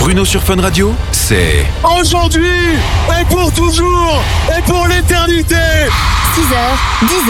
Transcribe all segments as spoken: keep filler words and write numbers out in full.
Bruno sur Fun Radio, c'est aujourd'hui et pour toujours et pour l'éternité. six heures, dix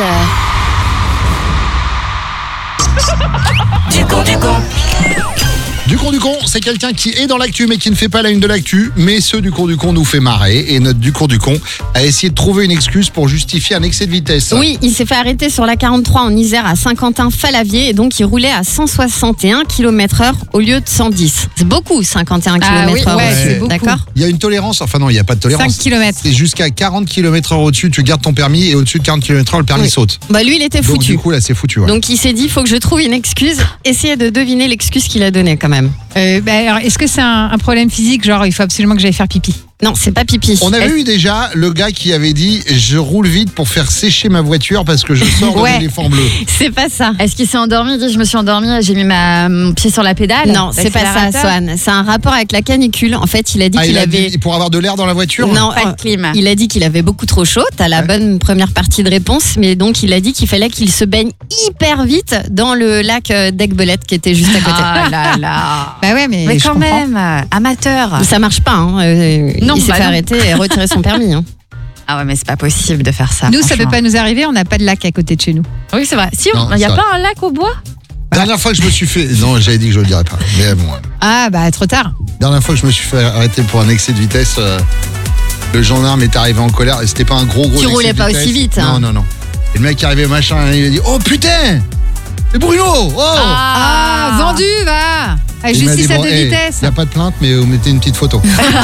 heures. Du con, du con. Du con du con, c'est quelqu'un qui est dans l'actu mais qui ne fait pas la une de l'actu, mais ce du con du con nous fait marrer et notre du con du con a essayé de trouver une excuse pour justifier un excès de vitesse. Oui, il s'est fait arrêter sur l'A quarante-trois en Isère à Saint-Quentin-Falavier et donc il roulait à cent soixante et un kilomètres heure au lieu de cent dix. C'est beaucoup, cinquante et un kilomètres heure Ah oui, ouais, au-dessus, c'est beaucoup. D'accord ? Il y a une tolérance, enfin non, il n'y a pas de tolérance. cinq kilomètres. C'est jusqu'à quarante kilomètres heure au-dessus, tu gardes ton permis et au-dessus de quarante kilomètres heure, le permis Oui. saute. Bah lui, il était Donc foutu. du coup là c'est foutu. Ouais. Donc il s'est dit, il faut que je trouve une excuse. Essayez de deviner l'excuse qu'il a donnée quand même. Euh, bah, alors, est-ce que c'est un, un problème physique, genre il faut absolument que j'aille faire pipi? Non, c'est pas pipi. On avait Est-ce- eu déjà le gars qui avait dit je roule vite pour faire sécher ma voiture parce que je sors Ouais. de l'éléphant bleu. C'est pas ça. Est-ce qu'il s'est endormi? Il dit je me suis endormi, j'ai mis ma, mon pied sur la pédale. Non, c'est pas ça, L'accélérateur. Swan. C'est un rapport avec la canicule. En fait, il a dit Ah, qu'il il a avait. dit pour avoir de l'air dans la voiture. Non, Pas de euh, clim. il a dit qu'il avait beaucoup trop chaud. T'as la Ouais. bonne première partie de réponse, mais donc il a dit qu'il fallait qu'il se baigne hyper vite dans le lac euh, d'Aiguebelette qui était juste à côté. Ah là là. Bah ouais, mais, Mais je quand comprends. même, euh, amateur. Ça marche pas. Hein. euh, Non, il s'est bah fait non. arrêter et retirer son permis. Hein. Ah ouais, mais c'est pas possible de faire ça. Nous, ça peut franchement. pas nous arriver, on n'a pas de lac à côté de chez nous. Oui, c'est vrai. Si, Non, il n'y a ça- pas un lac au bois? Dernière fois que je me suis fait. Non, j'avais dit que je le dirais pas. Mais bon. Ah bah trop tard. Dernière fois que je me suis fait arrêter pour un excès de vitesse, euh, le gendarme est arrivé en colère et c'était pas un gros gros. Tu excès roulais de pas vitesse. aussi vite, hein. Non non non. Et le mec est arrivé machin, il a dit oh putain, c'est Bruno. Oh. Ah, vendu, va. Ah, Il m'a justice dit, à bon, deux hey, vitesses. y a pas de plainte, mais vous mettez une petite photo.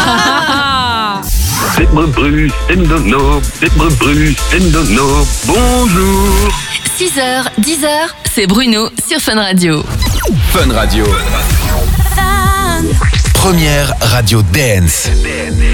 C'est Bruce Endono, c'est Bruce Endono. Bonjour. six heures, dix heures, c'est Bruno sur Fun Radio. Fun Radio. Première radio dance.